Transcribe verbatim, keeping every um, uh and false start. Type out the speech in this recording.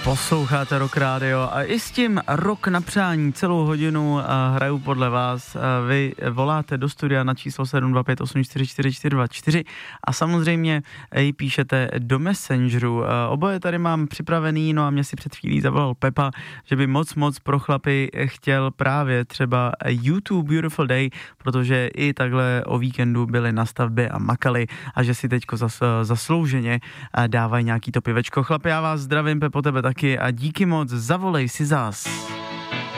Posloucháte Rock Radio a i s tím Rock na přání celou hodinu hraju podle vás. Vy voláte do studia na číslo sedm dva pět osm čtyři čtyři čtyři dva čtyři a samozřejmě ji píšete do Messengeru. Oboje tady mám připravený, no a mě si před chvílí zavolal Pepa, že by moc moc pro chlapy chtěl právě třeba YouTube Beautiful Day, protože i takhle o víkendu byli na stavbě a makali a že si teďko zas, zaslouženě dávají nějaký to pivečko. Chlapi, já vás zdravím, Pepo, tebe taky a díky moc, zavolej si zas.